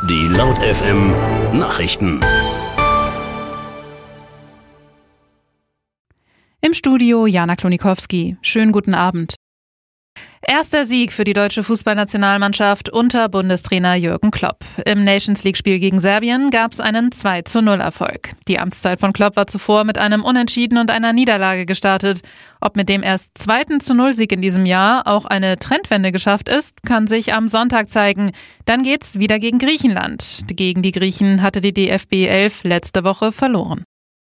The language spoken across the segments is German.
Die Laut FM Nachrichten. Im Studio Jana Klonikowski. Schönen guten Abend. Erster Sieg für die deutsche Fußballnationalmannschaft unter Bundestrainer Jürgen Klopp. Im Nations-League-Spiel gegen Serbien gab es einen 2:0-Erfolg. Die Amtszeit von Klopp war zuvor mit einem Unentschieden und einer Niederlage gestartet. Ob mit dem erst 2:0-Sieg in diesem Jahr auch eine Trendwende geschafft ist, kann sich am Sonntag zeigen. Dann geht's wieder gegen Griechenland. Gegen die Griechen hatte die DFB 11 letzte Woche verloren.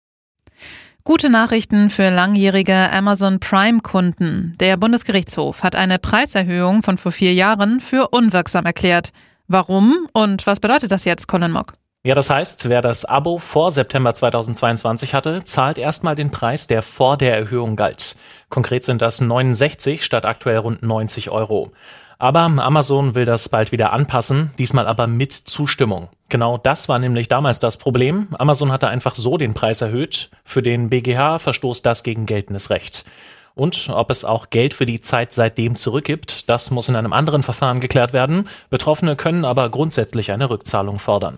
Gute Nachrichten für langjährige Amazon Prime-Kunden. Der Bundesgerichtshof hat eine Preiserhöhung von vor 4 Jahren für unwirksam erklärt. Warum und was bedeutet das jetzt, Colin Mock? Ja, das heißt, wer das Abo vor September 2022 hatte, zahlt erstmal den Preis, der vor der Erhöhung galt. Konkret sind das 69 statt aktuell rund 90 Euro. Aber Amazon will das bald wieder anpassen, diesmal aber mit Zustimmung. Genau das war nämlich damals das Problem. Amazon hatte einfach so den Preis erhöht. Für den BGH verstoßt das gegen geltendes Recht. Und ob es auch Geld für die Zeit seitdem zurückgibt, das muss in einem anderen Verfahren geklärt werden. Betroffene können aber grundsätzlich eine Rückzahlung fordern.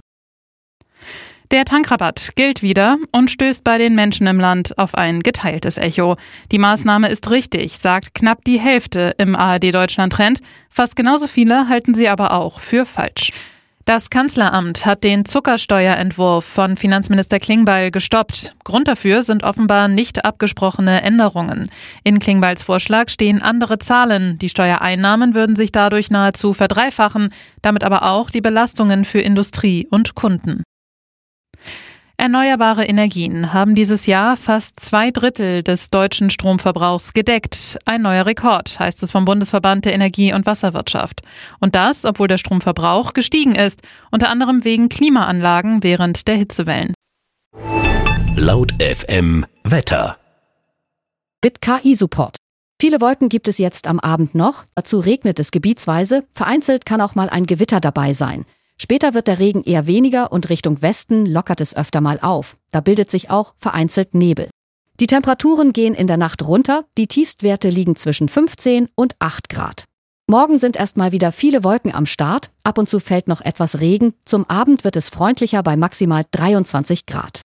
Der Tankrabatt gilt wieder und stößt bei den Menschen im Land auf ein geteiltes Echo. Die Maßnahme ist richtig, sagt knapp die Hälfte im ARD Deutschland Trend. Fast genauso viele halten sie aber auch für falsch. Das Kanzleramt hat den Zuckersteuerentwurf von Finanzminister Klingbeil gestoppt. Grund dafür sind offenbar nicht abgesprochene Änderungen. In Klingbeils Vorschlag stehen andere Zahlen. Die Steuereinnahmen würden sich dadurch nahezu verdreifachen, damit aber auch die Belastungen für Industrie und Kunden. Erneuerbare Energien haben dieses Jahr fast 2/3 des deutschen Stromverbrauchs gedeckt. Ein neuer Rekord, heißt es vom Bundesverband der Energie- und Wasserwirtschaft. Und das, obwohl der Stromverbrauch gestiegen ist, unter anderem wegen Klimaanlagen während der Hitzewellen. Laut FM Wetter. Mit KI-Support. Viele Wolken gibt es jetzt am Abend noch. Dazu regnet es gebietsweise. Vereinzelt kann auch mal ein Gewitter dabei sein. Später wird der Regen eher weniger und Richtung Westen lockert es öfter mal auf. Da bildet sich auch vereinzelt Nebel. Die Temperaturen gehen in der Nacht runter. Die Tiefstwerte liegen zwischen 15 und 8 Grad. Morgen sind erstmal wieder viele Wolken am Start. Ab und zu fällt noch etwas Regen. Zum Abend wird es freundlicher bei maximal 23 Grad.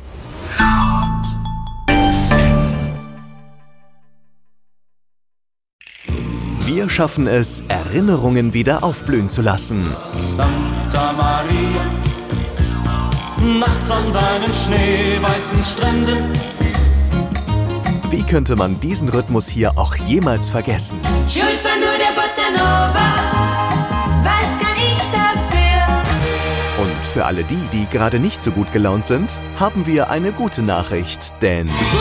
Wir schaffen es, Erinnerungen wieder aufblühen zu lassen. Santa Maria, nachts an deinen schneeweißen Stränden. Wie könnte man diesen Rhythmus hier auch jemals vergessen? Schuld war nur der Bossa Nova, was kann ich dafür? Und für alle die, die gerade nicht so gut gelaunt sind, haben wir eine gute Nachricht, denn